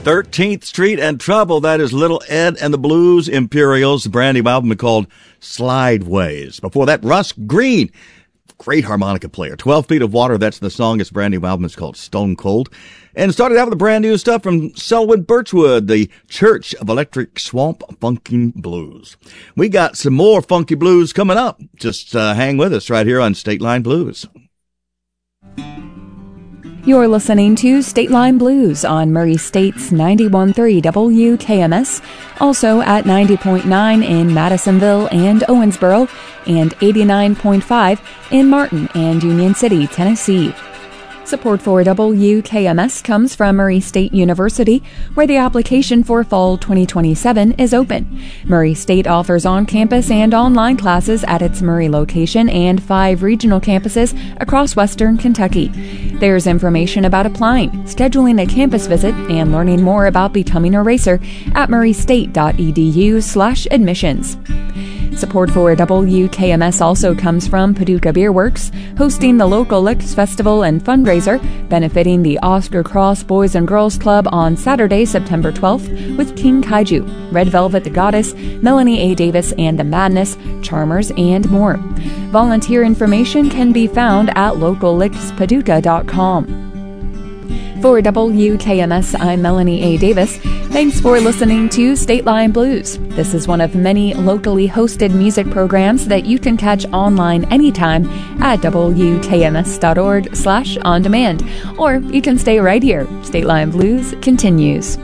13th Street and Trouble. That is Little Ed and the Blues Imperials, the brand new album called Slideways. Before that, Russ Green, great harmonica player. 12 Feet of Water, that's the song. Its brand new album is called Stone Cold. And started out with the brand new stuff from Selwyn Birchwood, the Church of Electric Swamp Funky Blues. We got some more funky blues coming up. Just hang with us right here on State Line Blues. You're listening to State Line Blues on Murray State's 91.3 WKMS, also at 90.9 in Madisonville and Owensboro, and 89.5 in Martin and Union City, Tennessee. Support for WKMS comes from Murray State University, where the application for fall 2027 is open. Murray State offers on-campus and online classes at its Murray location and 5 regional campuses across western Kentucky. There's information about applying, scheduling a campus visit, and learning more about becoming a racer at murraystate.edu/admissions. Support for WKMS also comes from Paducah Beer Works, hosting the local Licks Festival and fundraiser, benefiting the Oscar Cross Boys and Girls Club on Saturday, September 12th, with King Kaiju, Red Velvet the Goddess, Melanie A. Davis and the Madness, Charmers, and more. Volunteer information can be found at locallickspaducah.com. For WKMS, I'm Melanie A. Davis. Thanks for listening to State Line Blues. This is one of many locally hosted music programs that you can catch online anytime at WKMS.org/on-demand. Or you can stay right here. State Line Blues continues.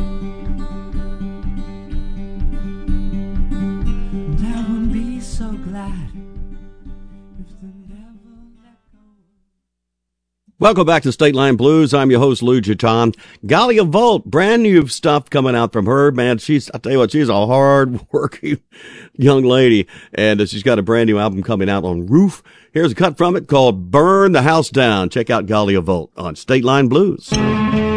Welcome back to State Line Blues. I'm your host, Lou Jaton. Galia Volt, brand new stuff coming out from her. Man, I tell you what, she's a hard-working young lady, and she's got a brand new album coming out on Roof. Here's a cut from it called Burn the House Down. Check out Galia Volt on State Line Blues.